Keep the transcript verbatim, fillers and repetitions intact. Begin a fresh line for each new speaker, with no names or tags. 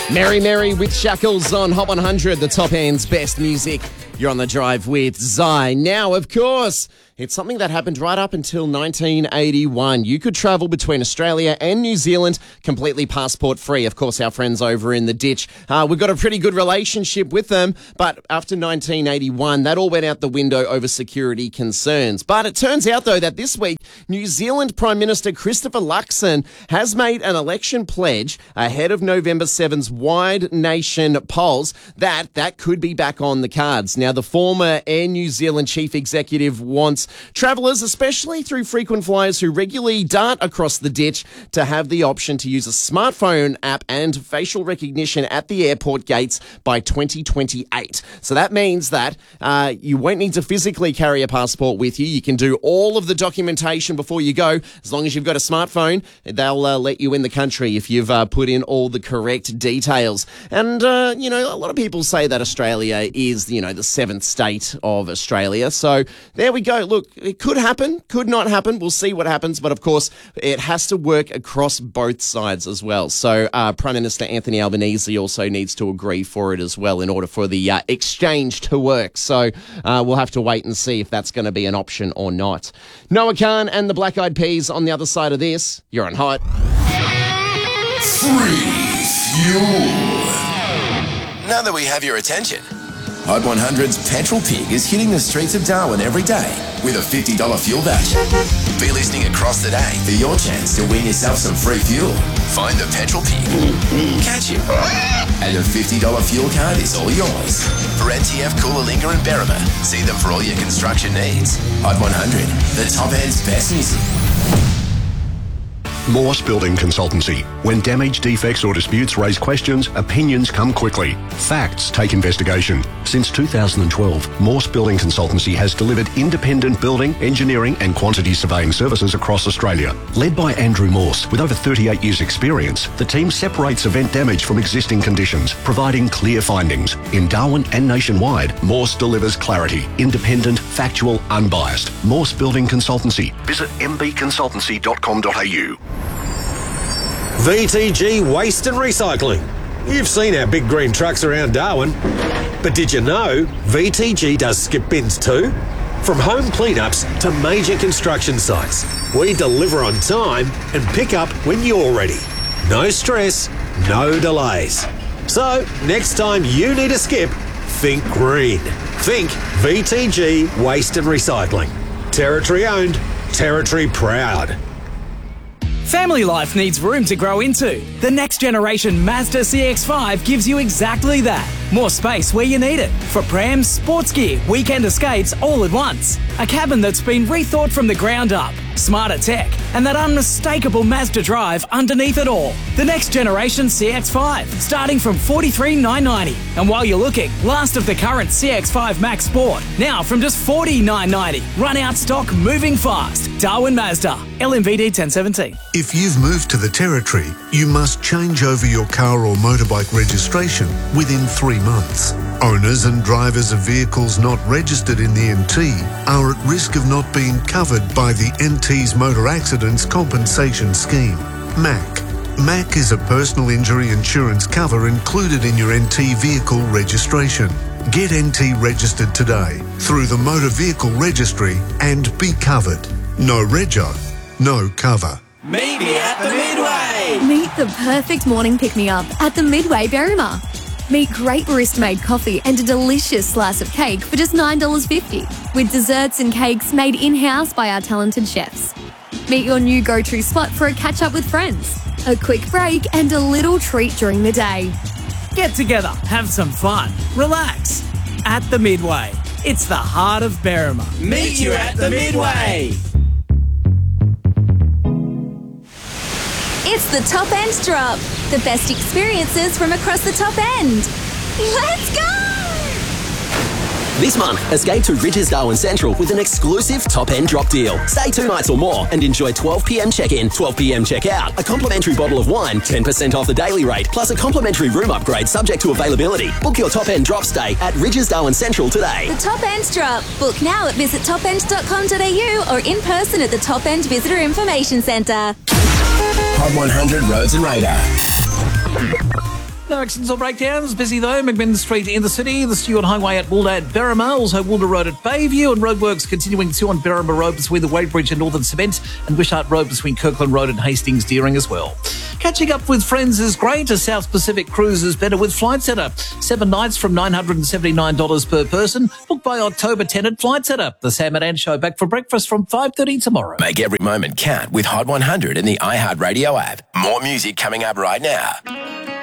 Mary Mary with Shackles on Hot one hundred, the top end's best music. You're on the drive with Zai. Now, of course, it's something that happened right up until nineteen eighty-one. You could travel between Australia and New Zealand completely passport free. Of course, our friends over in the ditch, uh, we've got a pretty good relationship with them. But after nineteen eighty-one, that all went out the window over security concerns. But it turns out, though, that this week, New Zealand Prime Minister Christopher Luxon has made an election pledge ahead of November seventh's Wide Nation polls that that could be back on the cards. Now, the former Air New Zealand chief executive wants travellers, especially through frequent flyers who regularly dart across the ditch, to have the option to use a smartphone app and facial recognition at the airport gates by twenty twenty-eight. So that means that uh, you won't need to physically carry a passport with you. You can do all of the documentation before you go. As long as you've got a smartphone, they'll uh, let you in the country if you've uh, put in all the correct details. And, uh, you know, a lot of people say that Australia is, you know, the seventh state of Australia. So there we go. Look, it could happen, could not happen. We'll see what happens. But of course, it has to work across both sides as well. So uh, Prime Minister Anthony Albanese also needs to agree for it as well in order for the uh, exchange to work. So uh, we'll have to wait and see if that's going to be an option or not. Noah Khan and the Black Eyed Peas on the other side of this. You're on Hot.
Free fuel. Now that we have your attention, Hot one hundred's Petrol Pig is hitting the streets of Darwin every day with a fifty dollars fuel voucher. Be listening across the day for your chance to win yourself some free fuel. Find the Petrol Pig, catch him, and a fifty dollars fuel card is all yours. For N T F, Coolangatta and Berrima, see them for all your construction needs. Hot one hundred, the top end's best music.
Morse Building Consultancy. When damage, defects or disputes raise questions, opinions come quickly. Facts take investigation. Since two thousand twelve, Morse Building Consultancy has delivered independent building, engineering and quantity surveying services across Australia. Led by Andrew Morse, with over thirty-eight years experience, the team separates event damage from existing conditions, providing clear findings. In Darwin and nationwide, Morse delivers clarity, independent, factual, unbiased. Morse Building Consultancy. Visit m b consultancy dot com dot a u.
V T G Waste and Recycling. You've seen our big green trucks around Darwin, but did you know V T G does skip bins too? From home cleanups to major construction sites, we deliver on time and pick up when you're ready. No stress, no delays. So, next time you need a skip, think green. Think V T G Waste and Recycling. Territory owned, territory proud.
Family life needs room to grow into. The next generation Mazda C X five gives you exactly that. More space where you need it. For prams, sports gear, weekend escapes all at once. A cabin that's been rethought from the ground up. Smarter tech and that unmistakable Mazda drive underneath it all. The next generation C X five, starting from forty-three thousand nine hundred ninety. And while you're looking, last of the current C X five Max Sport, now from just forty thousand nine hundred ninety. Run out stock, moving fast. Darwin Mazda, L M V D ten seventeen.
If you've moved to the Territory, you must change over your car or motorbike registration within three months. Owners and drivers of vehicles not registered in the N T are at risk of not being covered by the N T's Motor Accidents Compensation Scheme, M A C. M A C is a personal injury insurance cover included in your N T vehicle registration. Get N T registered today through the Motor Vehicle Registry and be covered. No rego, no cover.
Meet me at the Midway!
Meet the perfect morning pick-me-up at the Midway Berrima. Meet great barista-made coffee and a delicious slice of cake for just nine dollars fifty, with desserts and cakes made in-house by our talented chefs. Meet your new go-to spot for a catch-up with friends, a quick break and a little treat during the day.
Get together, have some fun, relax. At the Midway. It's the heart of Berrima.
Meet you at the Midway!
It's the Top End Drop. The best experiences from across the top end. Let's go!
This month, escape to Ridges Darwin Central with an exclusive Top End Drop deal. Stay two nights or more and enjoy twelve p m check-in, twelve p m check-out, a complimentary bottle of wine, ten percent off the daily rate, plus a complimentary room upgrade subject to availability. Book your Top End Drop stay at Ridges Darwin Central today.
The Top End Drop. Book now at visit top end dot com dot a u or in person at the Top End Visitor Information Centre.
Hot one hundred Roads and Radar.
No accidents or breakdowns. Busy though. McMinn Street in the city. The Stewart Highway at Woolda at Berrima. Also Woolda Road at Bayview. And roadworks continuing too on Berrima Road between the Wadebridge and Northern Cement. And Wishart Road between Kirkland Road and Hastings Deering as well. Catching up with friends is great. A South Pacific cruise is better with Flight Centre. Seven nights from nine hundred seventy-nine dollars per person. Book by October tenth at Flight Centre. The Sam and Ann Show back for breakfast from five thirty tomorrow.
Make every moment count with Hot one hundred and the iHeartRadio app. More music coming up right now.